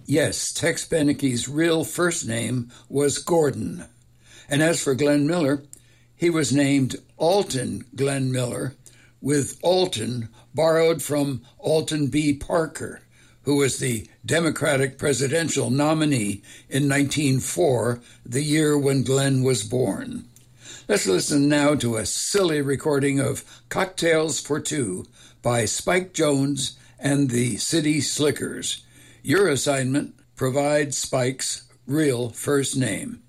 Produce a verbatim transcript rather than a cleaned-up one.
Yes, Tex Beneke's real first name was Gordon. And as for Glenn Miller, he was named Alton Glenn Miller, with Alton borrowed from Alton B. Parker, who was the Democratic presidential nominee in nineteen oh four, the year when Glenn was born. Let's listen now to a silly recording of Cocktails for Two by Spike Jones and the City Slickers. Your assignment, provide Spike's real first name.